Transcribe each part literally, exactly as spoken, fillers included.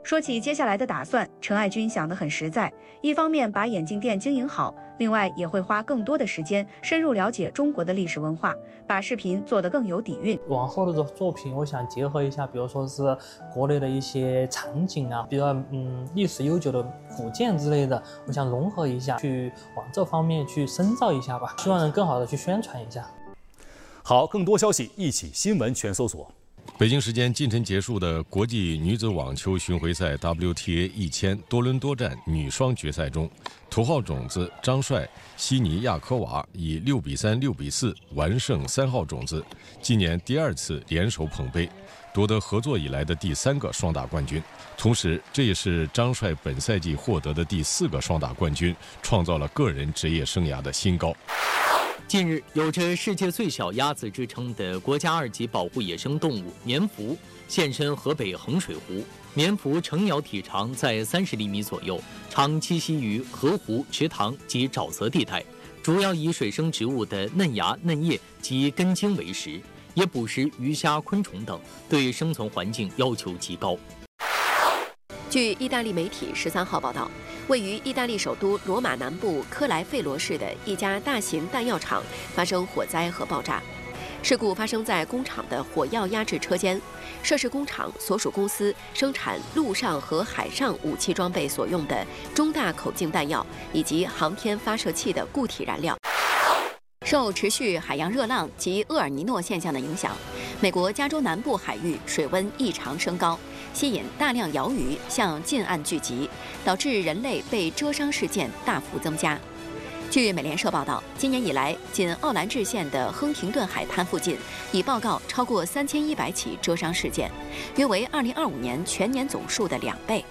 说起接下来的打算，陈爱军想得很实在，一方面把眼镜店经营好，另外也会花更多的时间深入了解中国的历史文化，把视频做得更有底蕴。 往后的作品，我想结合一下，比如说是国内的一些场景啊，比较嗯历史悠久的古建之类的，我想融合一下，去往这方面去深造一下吧，希望能更好的去宣传一下。 好，更多消息一起新闻全搜索。 北京时间今晨结束的国际女子网球巡回赛 W T A 一千多伦多站女双决赛中，头号种子张帅、悉尼亚科娃以六比三、六比四完胜三号种子，今年第二次联手捧杯，夺得合作以来的第三个双打冠军。同时，这也是张帅本赛季获得的第四个双打冠军，创造了个人职业生涯的新高。 近日，有着世界最小鸭子之称的国家二级保护野生动物棉蝠现身河北衡水湖。棉蝠成鸟体长在三十厘米左右，常栖息于河湖、池塘及沼泽地带，主要以水生植物的嫩芽、嫩叶及根茎为食，也捕食鱼虾、昆虫等，对生存环境要求极高。 据意大利媒体十三号报道，位于意大利首都罗马南部科莱费罗市的一家大型弹药厂发生火灾和爆炸。事故发生在工厂的火药压制车间，涉事工厂所属公司生产陆上和海上武器装备所用的中大口径弹药以及航天发射器的固体燃料。受持续海洋热浪及厄尔尼诺现象的影响，美国加州南部海域水温异常升高，吸引大量鳐鱼向近岸聚集，导致人类被蜇伤事件大幅增加。据美联社报道，今年以来，仅奥兰治县的亨廷顿海滩附近已报告超过三千一百起蜇伤事件，约为二零二五年全年总数的两倍。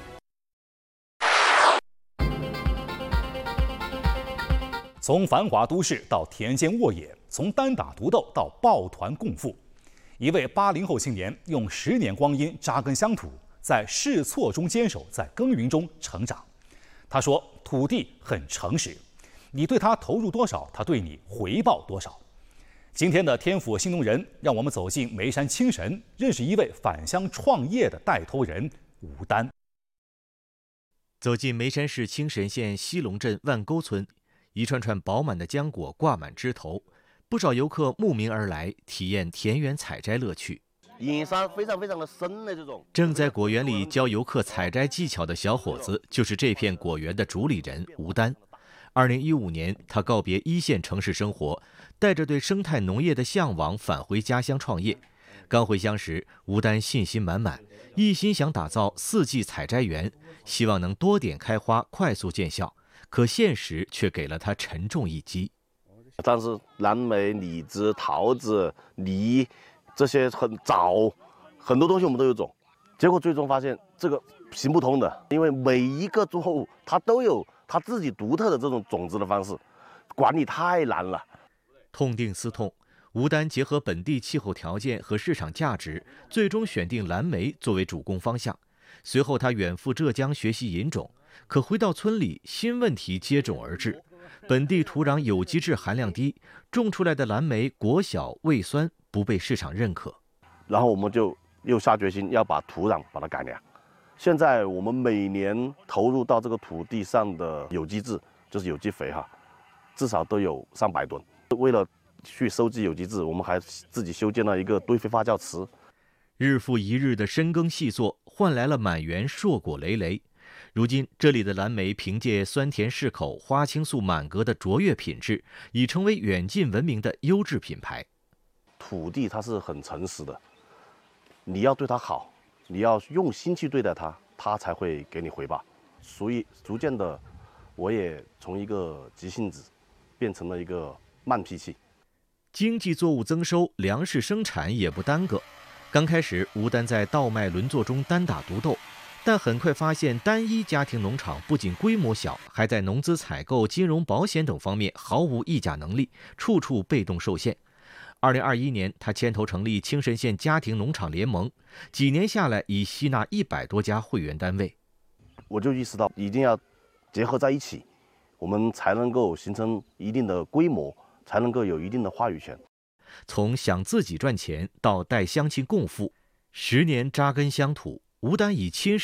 从繁华都市到田间沃野，从单打独斗到抱团共富，一位八零后青年用十年光阴扎根乡土，在试错中坚守，在耕耘中成长。他说：“土地很诚实，你对他投入多少，他对你回报多少。”今天的天府新农人，让我们走进眉山青神，认识一位返乡创业的带头人吴丹。 走进眉山市青神县西龙镇万沟村。一串串饱满的浆果挂满枝头，不少游客慕名而来，体验田园采摘乐趣。 颜色非常非常的深的这种。 正在果园里教游客采摘技巧的小伙子，就是这片果园的主理人吴丹。二零一五年，他告别一线城市生活，带着对生态农业的向往返回家乡创业。刚回乡时，吴丹信心满满，一心想打造四季采摘园，希望能多点开花，快速见效。可现实却给了他沉重一击。 但是蓝莓、李子、桃子、梨这些很枣，很多东西我们都有种，结果最终发现这个行不通的，因为每一个作物它都有它自己独特的这种种植的方式，管理太难了。 痛定思痛，吴丹结合本地气候条件和市场价值，最终选定蓝莓作为主攻方向。随后他远赴浙江学习引种。可回到村里，新问题接踵而至。本地土壤有机质含量低，种出来的蓝莓果小味酸，不被市场认可。 然后我们就又下决心要把土壤把它改良。现在我们每年投入到这个土地上的有机质，就是有机肥哈，至少都有上百吨。为了去收集有机质，我们还自己修建了一个堆肥发酵池。 日复一日的深耕细作，换来了满园硕果累累。如今，这里的蓝莓凭借酸甜适口、花青素满格的卓越品质，已成为远近闻名的优质品牌。 土地它是很诚实的，你要对它好，你要用心去对待它，它才会给你回报。所以，逐渐的，我也从一个急性子，变成了一个慢脾气。 经济作物增收，粮食生产也不耽搁。刚开始，吴丹在稻麦轮作中单打独斗。但很快发现，单一家庭农场不仅规模小，还在农资采购、金融保险等方面毫无议价能力，处处被动受限。二零二一年，他牵头成立青神县家庭农场联盟，几年下来已吸纳一百多家会员单位。 我就意识到，一定要结合在一起，我们才能够形成一定的规模，才能够有一定的话语权。 从想自己赚钱到带乡亲共富，十年扎根乡土，吴丹以亲